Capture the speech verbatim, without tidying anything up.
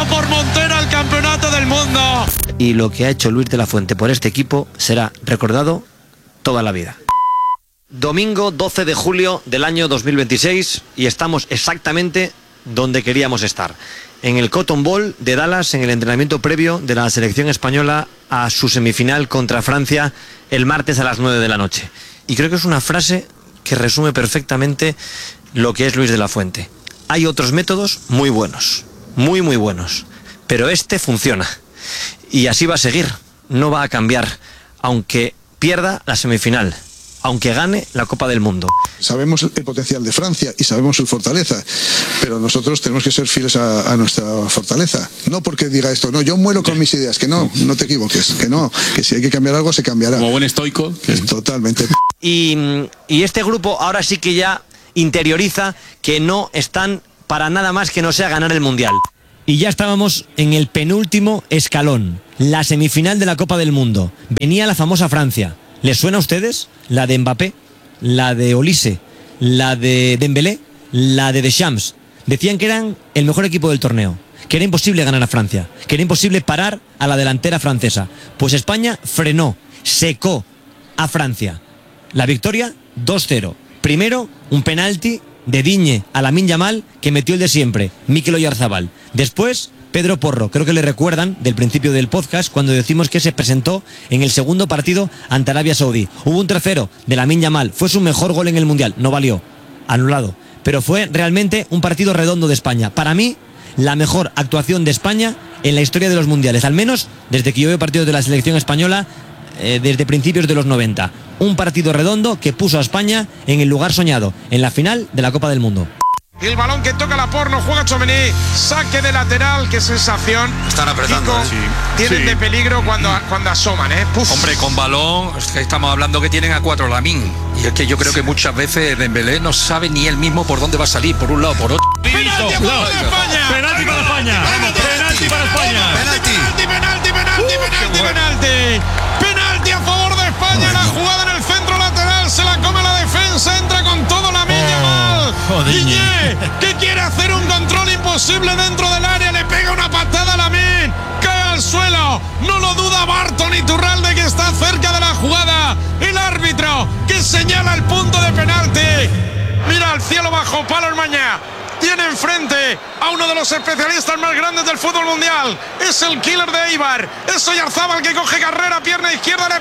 Pasa por Montera el campeonato del mundo. Y lo que ha hecho Luis de la Fuente por este equipo será recordado toda la vida. Domingo doce de julio del año dos mil veintiséis y estamos exactamente donde queríamos estar. En el Cotton Bowl de Dallas, en el entrenamiento previo de la selección española a su semifinal contra Francia el martes a las nueve de la noche. Y creo que es una frase que resume perfectamente lo que es Luis de la Fuente. Hay otros métodos muy buenos, muy muy buenos, pero este funciona. Y así va a seguir, no va a cambiar, aunque pierda la semifinal, aunque gane la Copa del Mundo. Sabemos el potencial de Francia y sabemos su fortaleza, pero nosotros tenemos que ser fieles a, a nuestra fortaleza. No porque diga esto, no, yo muero con mis ideas, que no, no te equivoques, que no, que si hay que cambiar algo se cambiará. Como buen estoico. Que... Totalmente. Y, y este grupo ahora sí que ya interioriza que no están para nada más que no sea ganar el Mundial. Y ya estábamos en el penúltimo escalón, la semifinal de la Copa del Mundo. Venía la famosa Francia. ¿Les suena a ustedes? La de Mbappé, la de Olise, la de Dembélé, la de Deschamps. Decían que eran el mejor equipo del torneo, que era imposible ganar a Francia, que era imposible parar a la delantera francesa. Pues España frenó, secó a Francia. La victoria dos cero. Primero, un penalti de Digne a Lamine Yamal, que metió el de siempre, Mikel Oyarzabal. Después, Pedro Porro, creo que le recuerdan del principio del podcast cuando decimos que se presentó en el segundo partido ante Arabia Saudí. Hubo un tercero de Lamine Yamal, fue su mejor gol en el Mundial, no valió, anulado. Pero fue realmente un partido redondo de España. Para mí, la mejor actuación de España en la historia de los Mundiales, al menos desde que yo veo partidos de la selección española eh, desde principios de los noventa. Un partido redondo que puso a España en el lugar soñado, en la final de la Copa del Mundo. El balón que toca la Porno, juega Tchouaméni, saque de lateral, qué sensación. Están apretando, Kiko, ¿eh? Sí. Tienen Sí. de peligro cuando, cuando asoman, ¿eh? Puf. Hombre, con balón, es que estamos hablando que tienen a cuatro Lamine. Y es que yo creo que muchas veces Dembélé no sabe ni él mismo por dónde va a salir, por un lado o por otro. ¡Penalti a favor de España! ¡Penalti para España! ¡Penalti para España! ¡Penalti, penalti, penalti, penalti, penalti! ¡Penalti a favor de España! La jugada en el centro lateral, se la come la defensa, entra con todo la media mal. Digne, que quiere hacer un control imposible dentro del área, le pega una patada a Lamine, cae al suelo, no lo duda Barton Iturralde, que está cerca de la jugada. El árbitro que señala el punto de penalti. Mira al cielo bajo palo el Mañá. Tiene enfrente a uno de los especialistas más grandes del fútbol mundial. Es el killer de Eibar. Es Oyarzabal, que coge carrera, pierna izquierda, le